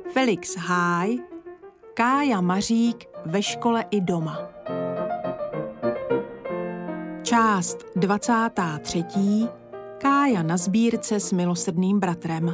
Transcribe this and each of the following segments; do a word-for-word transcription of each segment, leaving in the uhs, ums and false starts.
Felix Háj, Kája Mařík ve škole i doma. Část dvacátá třetí. Kája na sbírce s milosrdným bratrem.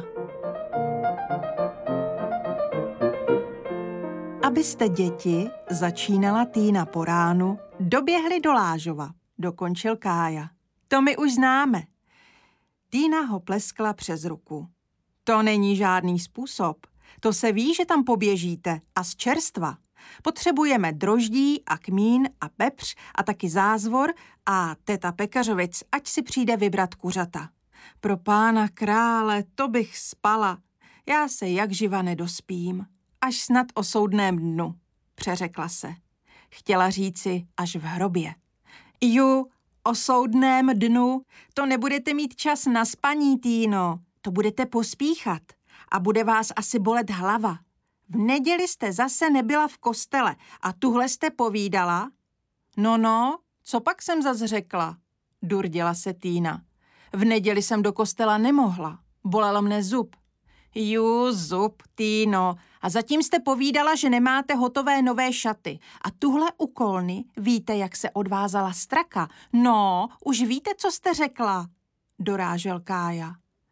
Abyste děti, začínala Týna po ránu, doběhli do Lážova, dokončil Kája. To my už známe. Týna ho pleskla přes ruku. To není žádný způsob. To se ví, že tam poběžíte a z čerstva. Potřebujeme droždí a kmín a pepř a taky zázvor a teta Pekařovic, ať si přijde vybrat kuřata. Pro pána krále, to bych spala. Já se jak živa nedospím. Až snad o soudném dnu, přeřekla se. Chtěla říci až v hrobě. Ju, o soudném dnu, to nebudete mít čas na spaní, Týno. To budete pospíchat a bude vás asi bolet hlava. V neděli jste zase nebyla v kostele a tuhle jste povídala? No, no, co pak jsem zas řekla? Durděla se Týna. V neděli jsem do kostela nemohla. Bolel mne zub. Ju, zub, Týno. A zatím jste povídala, že nemáte hotové nové šaty. A tuhle úkolny, víte, jak se odvázala straka? No, už víte, co jste řekla? Dorážel Kája.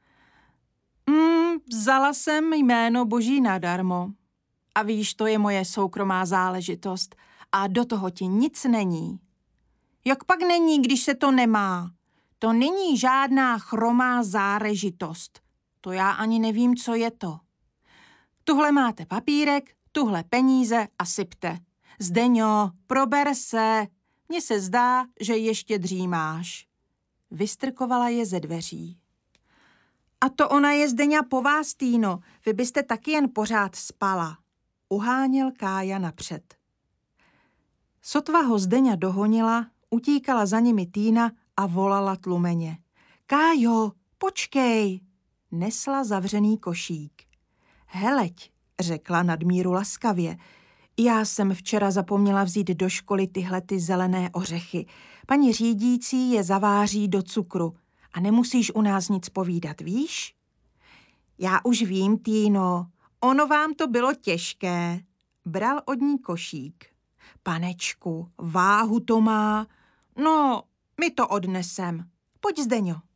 Mm, vzala jsem jméno Boží nadarmo. A víš, to je moje soukromá záležitost. A do toho ti nic není. Jak pak není, když se to nemá? To není žádná chromá záležitost. To já ani nevím, co je to. Tuhle máte papírek, tuhle peníze a sypte. Zdeňo, prober se. Mně se zdá, že ještě dřímáš. Vystrkovala je ze dveří. A to ona je, Zdeňa, po vás, Týno. Vy byste taky jen pořád spala. Uháněl Kája napřed. Sotva ho Zdeňa dohonila, utíkala za nimi Týna a volala tlumeně. Kájo, počkej! Nesla zavřený košík. Heleď, řekla nadmíru laskavě, já jsem včera zapomněla vzít do školy tyhle ty zelené ořechy. Paní řídící je zaváří do cukru a nemusíš u nás nic povídat, víš? Já už vím, Týno, ono vám to bylo těžké. Bral od ní košík. Panečku, váhu to má. No, my to odnesem. Pojď, Zdeňo.